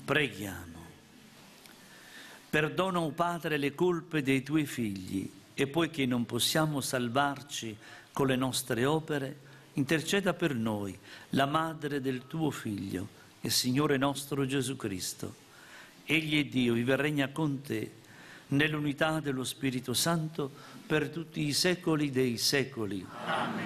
Preghiamo. Perdona, o Padre, le colpe dei tuoi figli e poiché non possiamo salvarci con le nostre opere, interceda per noi la Madre del tuo Figlio e Signore nostro Gesù Cristo. Egli è Dio, vive e regna con te nell'unità dello Spirito Santo per tutti i secoli dei secoli. Amen.